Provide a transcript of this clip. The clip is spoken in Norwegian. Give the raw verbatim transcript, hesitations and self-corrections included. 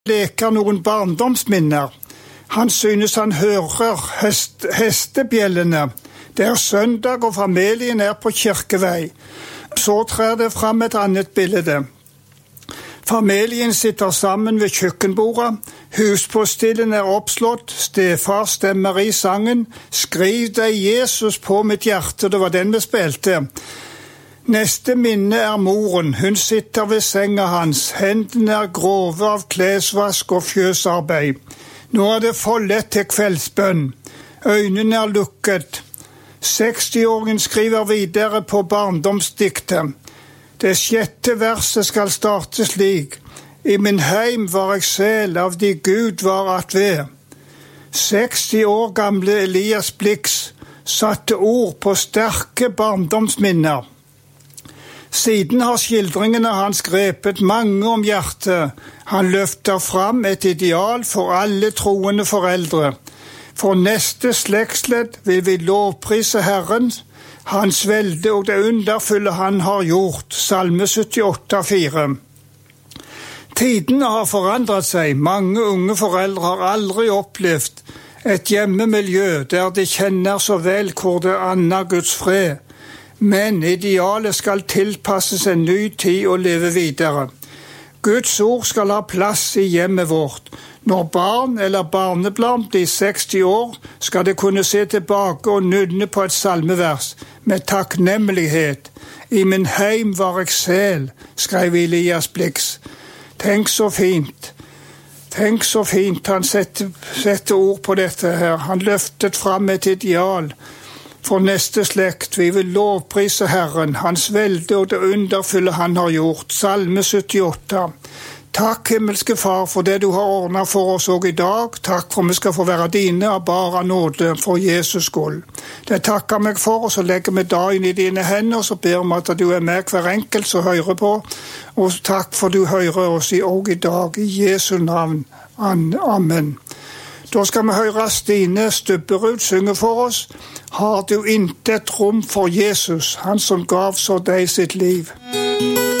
leker noen barndomsminner. Han synes han hører hest, hestebjellene. Det er søndag og familien er på kirkevei. Så trer det fram et annet bilde. Familien sitter sammen ved kjøkkenbordet. Huspostillen er oppslått. Stefar stemmer i sangen. Skriv deg Jesus på mitt hjerte. Det var den vi spilte. Neste minne er moren. Hun sitter ved senga hans. Hendene er grove av klesvask og fjøsarbeid. Nå er det for lett til kveldsbønn. Øynene er lukket. sekstiåringen skriver videre på barndomsdiktet. Det sjette verset skal starte slik. I min heim var jeg sel, av de Gud var at ved. seksti år gamle Elias Blix satte ord på sterke barndomsminner. Siden har skildringene hans grepet mange om hjertet. Han løfter fram et ideal for alle troende foreldre. For neste slektsledd vil vi lovprise Herren, hans velde og det underfulle han har gjort. Salme syttiåtte, fire. Tidene har forandret seg. Mange unge foreldre har aldri opplevd et hjemmemiljø der de kjenner så vel hvor det anner Guds fred. Men idealet skal tilpasses en ny tid og leve videre. Guds ord skal ha plass i hjemmet vårt. Når barn eller barnebarn blir seksti år, skal de kunne se tilbake og nynne på et salmevers med takknemlighet. I min heim var jeg sel, skrev Elias Blix. Tenk så fint. Tenk så fint han setter, setter ord på dette her. Han løftet fram et ideal. For neste slekt, vi vil lovprise Herren, hans velde og det underfulle han har gjort. Salme syttiåtte. Takk, himmelske Far, for det du har ordnet for oss også i dag. Takk for vi skal få være dine av bare nåde for Jesus skyld. Det takker meg for, og så legger vi dagen i dine hender, og så ber om at du er med hver enkelt som hører på. Og takk for du hører oss også i dag, i Jesu navn. Amen. Da skal vi høre Stine Stubberud synge for oss. Har du intet rom for Jesus, han som gav så deg sitt liv.